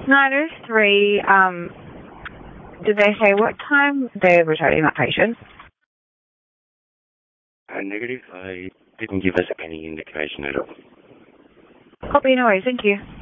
903, did they say what time they're returning that patient? Negative. I didn't give us any indication at all. Copy, no worries, thank you.